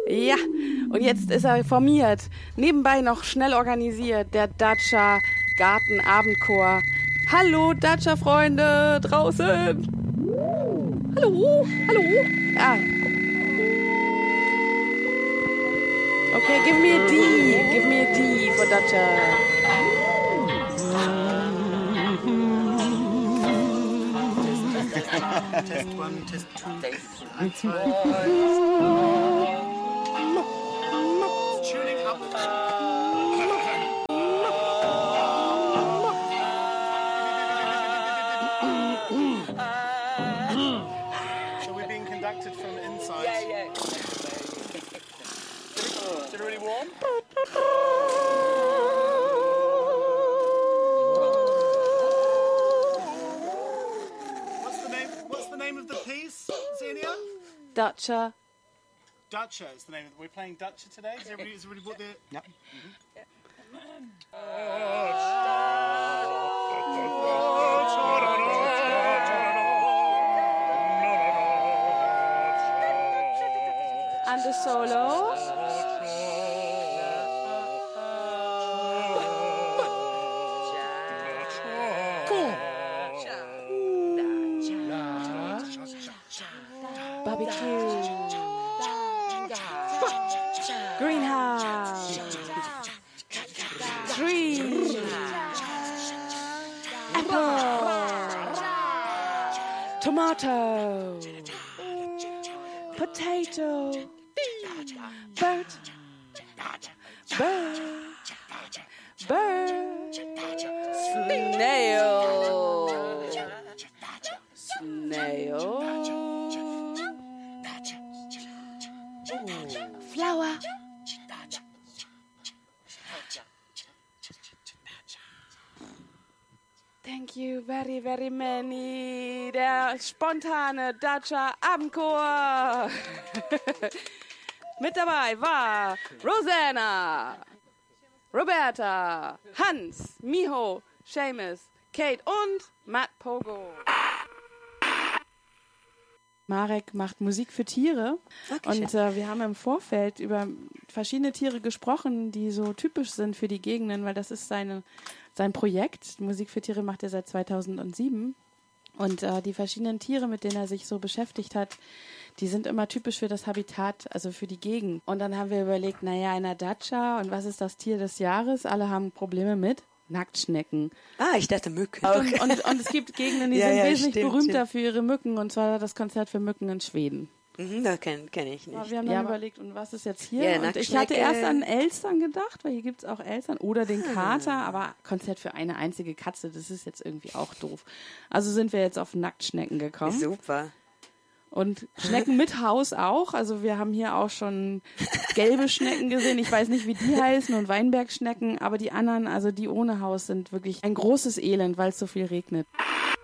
Ja, und jetzt ist er formiert. Nebenbei noch schnell organisiert, der Dacia Gartenabendchor. Hallo Dacia-Freunde draußen. Hallo, hallo. Ja. Okay, give me a D for Dacia. Test 1, Test 2. Test 1, 2. Tuning up. So we're being conducted from inside. Yeah. Is it really warm? What's the name of the piece, Xenia? Dacia. Dacia is the name of it. We're playing Dacia today. Has everybody bought the... Yep. And the solo. Barbecue. Greenhouse. Tree. Apple. Tomato. Potato. Bird. Snail. Flower. Thank you very, very many. Der spontane Dacia Abendchor. Mit dabei war Rosanna, Roberta, Hans, Miho, Seamus, Kate und Matt Pogo. Marek macht Musik für Tiere. Okay. Und wir haben im Vorfeld über verschiedene Tiere gesprochen, die so typisch sind für die Gegenden, weil das ist sein Projekt. Musik für Tiere macht er seit 2007. Und die verschiedenen Tiere, mit denen er sich so beschäftigt hat, die sind immer typisch für das Habitat, also für die Gegend. Und dann haben wir überlegt, naja, in der Dacia, und was ist das Tier des Jahres? Alle haben Probleme mit Nacktschnecken. Ah, ich dachte Mücken. Okay. Und es gibt Gegenden, die sind wesentlich berühmter für ihre Mücken, und zwar das Konzert für Mücken in Schweden. Das kenn ich nicht. Aber wir haben dann überlegt, und was ist jetzt hier? Ja, und ich hatte erst an Elstern gedacht, weil hier gibt es auch Elstern oder den Kater, aber Konzert für eine einzige Katze, das ist jetzt irgendwie auch doof. Also sind wir jetzt auf Nacktschnecken gekommen. Super. Und Schnecken mit Haus auch. Also wir haben hier auch schon gelbe Schnecken gesehen. Ich weiß nicht, wie die heißen, und Weinbergschnecken, aber die anderen, also die ohne Haus, sind wirklich ein großes Elend, weil es so viel regnet.